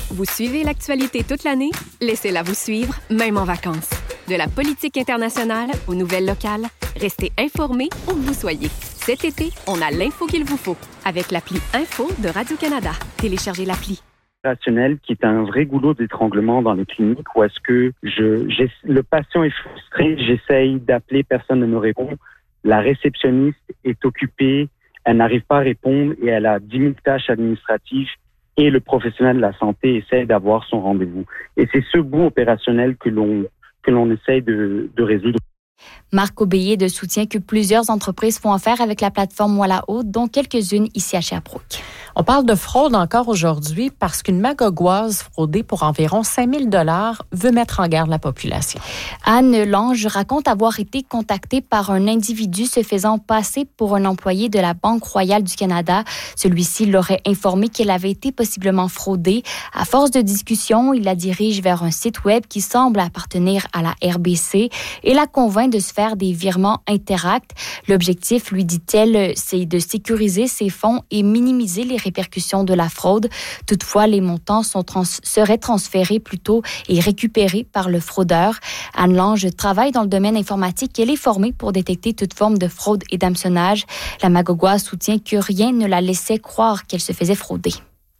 Vous suivez l'actualité toute l'année? Laissez-la vous suivre, même en vacances. De la politique internationale aux nouvelles locales, restez informés où que vous soyez. Cet été, on a l'info qu'il vous faut avec l'appli Info de Radio-Canada. Téléchargez l'appli. Qui est un vrai goulot d'étranglement dans les cliniques où est-ce que le patient est frustré, j'essaye d'appeler, personne ne me répond. La réceptionniste est occupée, elle n'arrive pas à répondre et elle a 10 000 tâches administratives et le professionnel de la santé essaie d'avoir son rendez-vous. Et c'est ce bout opérationnel que l'on essaye de résoudre. Marc Aubeillé soutient que plusieurs entreprises font affaire avec la plateforme Moi La-Haute, dont quelques-unes ici à Sherbrooke. On parle de fraude encore aujourd'hui parce qu'une Magogouase fraudée pour environ 5 000 $ veut mettre en garde la population. Anne Lange raconte avoir été contactée par un individu se faisant passer pour un employé de la Banque royale du Canada. Celui-ci l'aurait informé qu'elle avait été possiblement fraudée. À force de discussion, il la dirige vers un site web qui semble appartenir à la RBC et la convainc de se faire des virements Interact. L'objectif, lui dit-elle, c'est de sécuriser ses fonds et minimiser les répercussions de la fraude. Toutefois, les montants seraient transférés plutôt et récupérés par le fraudeur. Anne Lange travaille dans le domaine informatique. Elle est formée pour détecter toute forme de fraude et d'hameçonnage. La Magogouase soutient que rien ne la laissait croire qu'elle se faisait frauder.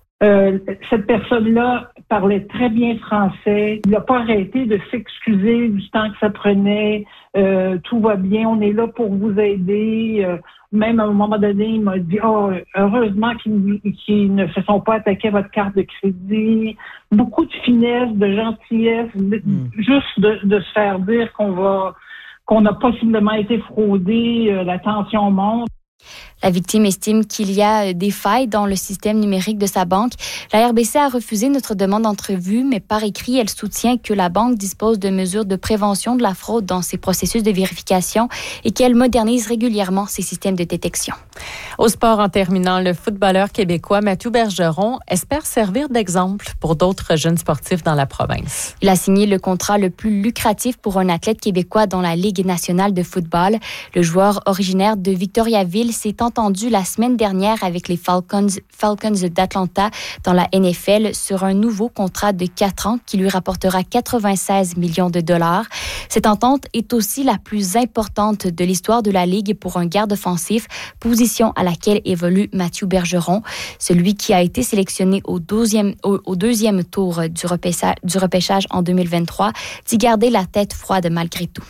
Cette personne-là parlait très bien français. Il n'a pas arrêté de s'excuser du temps que ça prenait. Tout va bien, on est là pour vous aider. Même à un moment donné, il m'a dit heureusement qu'ils ne se sont pas attaqués à votre carte de crédit. Beaucoup de finesse, de gentillesse, juste de se faire dire qu'on a possiblement été fraudé, la tension monte. La victime estime qu'il y a des failles dans le système numérique de sa banque. La RBC a refusé notre demande d'entrevue, mais par écrit, elle soutient que la banque dispose de mesures de prévention de la fraude dans ses processus de vérification et qu'elle modernise régulièrement ses systèmes de détection. Au sport, en terminant, le footballeur québécois Mathieu Bergeron espère servir d'exemple pour d'autres jeunes sportifs dans la province. Il a signé le contrat le plus lucratif pour un athlète québécois dans la Ligue nationale de football. Le joueur originaire de Victoriaville s'est entendu la semaine dernière avec les Falcons d'Atlanta dans la NFL sur un nouveau contrat de 4 ans qui lui rapportera 96 millions de dollars. Cette entente est aussi la plus importante de l'histoire de la Ligue pour un garde offensif, position à laquelle évolue Mathieu Bergeron, celui qui a été sélectionné au deuxième tour du repêchage en 2023, d'y garder la tête froide malgré tout.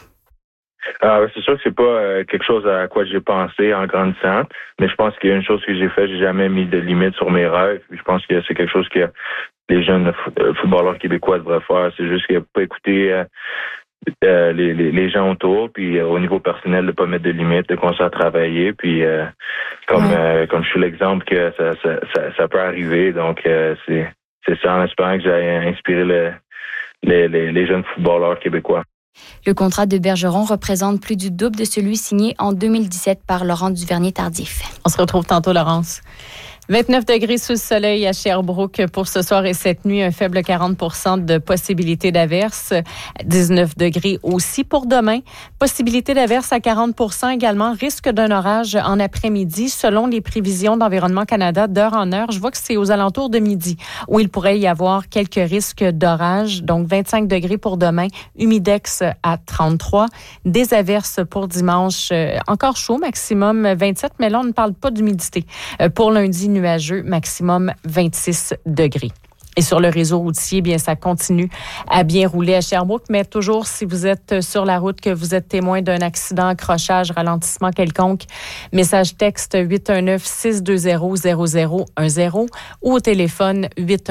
C'est sûr que c'est pas quelque chose à quoi j'ai pensé en grandissant, mais je pense qu'il y a une chose que j'ai fait, j'ai jamais mis de limite sur mes rêves. Je pense que c'est quelque chose que les jeunes footballeurs québécois devraient faire. C'est juste qu'il n'y a pas écouter les gens autour, puis au niveau personnel, de pas mettre de limites, de continuer à travailler, puis comme je suis l'exemple que ça peut arriver, donc c'est ça en espérant que j'ai inspiré les jeunes footballeurs québécois. Le contrat de Bergeron représente plus du double de celui signé en 2017 par Laurent Duvernay-Tardif. On se retrouve tantôt, Laurence. 29 degrés sous le soleil à Sherbrooke pour ce soir et cette nuit, un faible 40 % de possibilité d'averse. 19 degrés aussi pour demain. Possibilité d'averse à 40 % également. Risque d'un orage en après-midi selon les prévisions d'Environnement Canada d'heure en heure. Je vois que c'est aux alentours de midi où il pourrait y avoir quelques risques d'orage. Donc 25 degrés pour demain. Humidex à 33. Des averses pour dimanche. Encore chaud, maximum 27, mais là on ne parle pas d'humidité. Pour lundi, nuageux, maximum 26 degrés. Et sur le réseau routier, bien, ça continue à bien rouler à Sherbrooke, mais toujours, si vous êtes sur la route, que vous êtes témoin d'un accident, accrochage, ralentissement quelconque, message texte 819-620-0010 ou au téléphone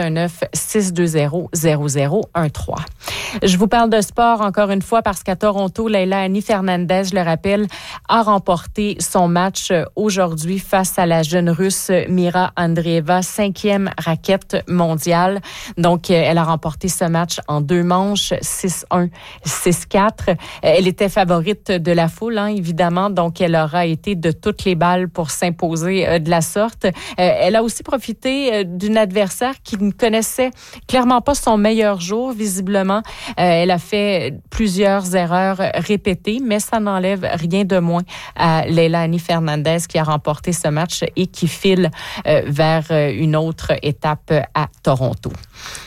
819-620-0013. Je vous parle de sport encore une fois parce qu'à Toronto, Leila Annie Fernandez, je le rappelle, a remporté son match aujourd'hui face à la jeune Russe Mira Andreeva, 5e raquette mondiale. Donc, elle a remporté ce match en 2 manches, 6-1, 6-4. Elle était favorite de la foule, évidemment. Donc, elle aura été de toutes les balles pour s'imposer de la sorte. Elle a aussi profité d'une adversaire qui ne connaissait clairement pas son meilleur jour, visiblement. Elle a fait plusieurs erreurs répétées, mais ça n'enlève rien de moins à Leila Annie Fernandez qui a remporté ce match et qui file vers une autre étape à Toronto.